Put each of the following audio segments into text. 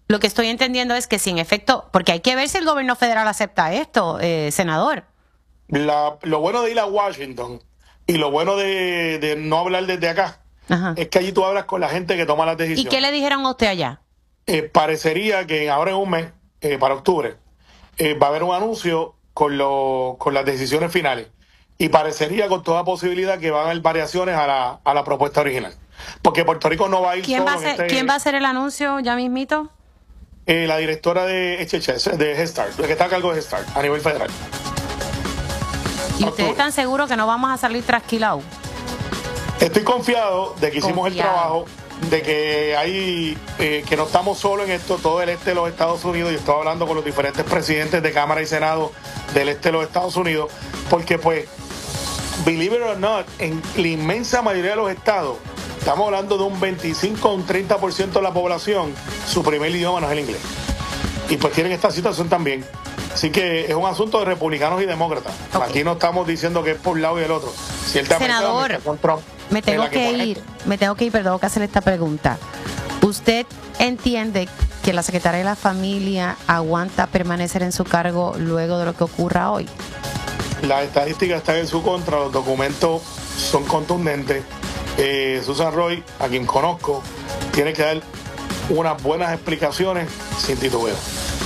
Lo que estoy entendiendo es que si en efecto, porque hay que ver si el gobierno federal acepta esto, senador. Lo bueno de ir a Washington y lo bueno de no hablar desde acá, Ajá, es que allí tú hablas con la gente que toma las ¿y decisiones. qué le dijeron a usted allá? Parecería que ahora en un mes, para octubre, va a haber un anuncio con las decisiones finales. Y parecería con toda posibilidad que van a haber variaciones a la propuesta original. Porque Puerto Rico no va a ir ¿Quién solo va a hacer el anuncio ya mismito? La directora de HHS, de Head Start, la que está a cargo de Head Start a nivel federal. ¿Y ustedes están seguros que no vamos a salir trasquilados? Estoy confiado de que hicimos el trabajo, de que que no estamos solos en esto, todo el este de los Estados Unidos, y estoy hablando con los diferentes presidentes de Cámara y Senado del este de los Estados Unidos, porque pues, believe it or not, en la inmensa mayoría de los estados, estamos hablando de un 25 o un 30% de la población, su primer idioma no es el inglés. Y pues tienen esta situación también. Así que es un asunto de republicanos y demócratas. Okay. Aquí no estamos diciendo que es por un lado y el otro. Ciertamente, senador, me tengo que ir, pero tengo que hacer esta pregunta. ¿Usted entiende que la Secretaría de la Familia aguanta permanecer en su cargo luego de lo que ocurra hoy? Las estadísticas están en su contra, los documentos son contundentes. Susan Roy, a quien conozco, tiene que dar unas buenas explicaciones sin titubeo.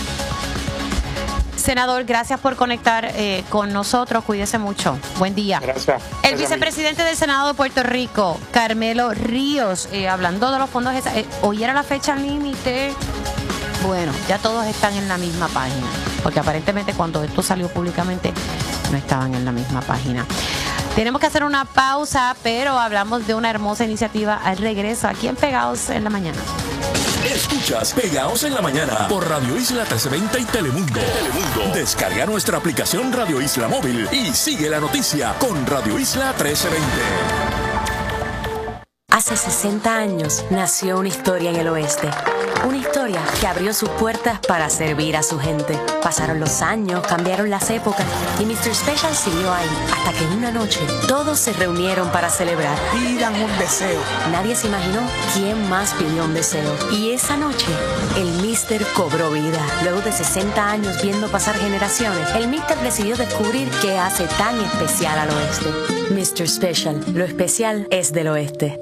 Senador, gracias por conectar con nosotros. Cuídese mucho. Buen día. Gracias. El vicepresidente del Senado de Puerto Rico, Carmelo Ríos, hablando de los fondos, hoy era la fecha límite. Bueno, ya todos están en la misma página, porque aparentemente cuando esto salió públicamente no estaban en la misma página. Tenemos que hacer una pausa, pero hablamos de una hermosa iniciativa al regreso aquí en Pegados en la Mañana. Escuchas Pegados en la Mañana por Radio Isla 1320 y Telemundo. Descarga nuestra aplicación Radio Isla Móvil y sigue la noticia con Radio Isla 1320. Hace 60 años nació una historia en el oeste. Una historia que abrió sus puertas para servir a su gente. Pasaron los años, cambiaron las épocas y Mr. Special siguió ahí. Hasta que en una noche todos se reunieron para celebrar. Pidan un deseo. Nadie se imaginó quién más pidió un deseo. Y esa noche, el Mister cobró vida. Luego de 60 años viendo pasar generaciones, el Mister decidió descubrir qué hace tan especial al oeste. Mr. Special, lo especial es del oeste.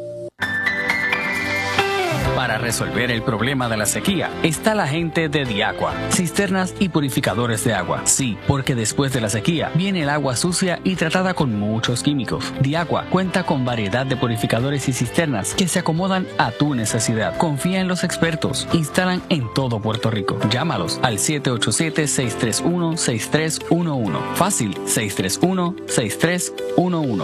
Para resolver el problema de la sequía está la gente de Diaqua, cisternas y purificadores de agua. Sí, porque después de la sequía viene el agua sucia y tratada con muchos químicos. Diaqua cuenta con variedad de purificadores y cisternas que se acomodan a tu necesidad. Confía en los expertos. Instalan en todo Puerto Rico. Llámalos al 787-631-6311. Fácil, 631-6311.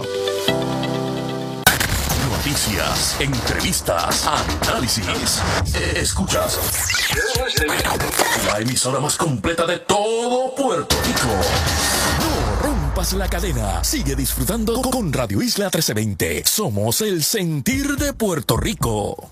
Noticias, entrevistas, análisis. Escuchas la emisora más completa de todo Puerto Rico. No rompas la cadena. Sigue disfrutando con Radio Isla 1320. Somos el sentir de Puerto Rico.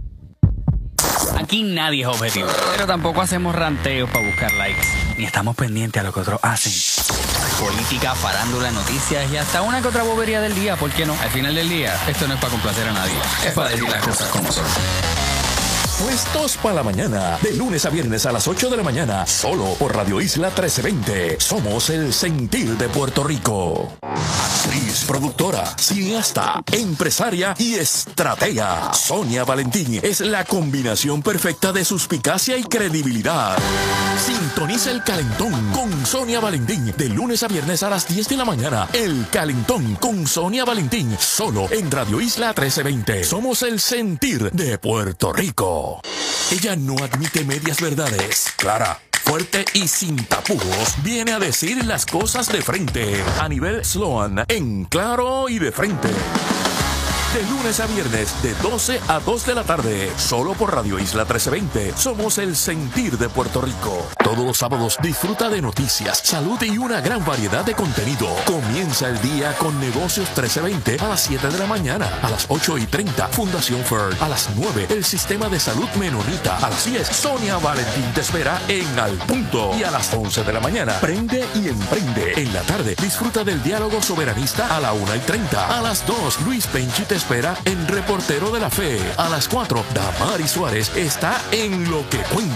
Aquí nadie es objetivo, pero tampoco hacemos ranteos para buscar likes, ni estamos pendientes a lo que otros hacen. Política, farándula, noticias y hasta una que otra bobería del día, ¿por qué no? Al final del día, esto no es para complacer a nadie, es para decir las cosas como son. Puestos para la mañana, de lunes a viernes a las 8 de la mañana, solo por Radio Isla 1320. Somos el sentir de Puerto Rico. Actriz, productora, cineasta, empresaria y estratega. Sonia Valentín es la combinación perfecta de suspicacia y credibilidad. Sintoniza El Calentón con Sonia Valentín, de lunes a viernes a las 10 de la mañana. El Calentón con Sonia Valentín, solo en Radio Isla 1320. Somos el sentir de Puerto Rico. Ella no admite medias verdades. Clara, fuerte y sin tapujos, viene a decir las cosas de frente. A nivel Sloan, en claro y de frente. De lunes a viernes, de 12 a 2 de la tarde, solo por Radio Isla 1320. Somos el sentir de Puerto Rico. Todos los sábados disfruta de noticias, salud y una gran variedad de contenido. Comienza el día con Negocios 1320 a las 7 de la mañana. A las 8:30, Fundación FERD. A las 9, el Sistema de Salud Menonita. A las 10, Sonia Valentín te espera en Al Punto. Y a las 11 de la mañana, Prende y Emprende. En la tarde, disfruta del diálogo soberanista a la 1:30. A las 2, Luis Penchi te espera en Reportero de la Fe. A las 4, Damari Suárez está en Lo que Cuenta.